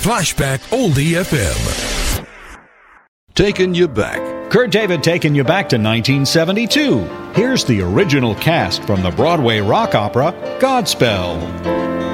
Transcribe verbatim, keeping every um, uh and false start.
Flashback Oldie F M. Taking you back. Kurt David taking you back to nineteen seventy-two. Here's the original cast from the Broadway rock opera Godspell.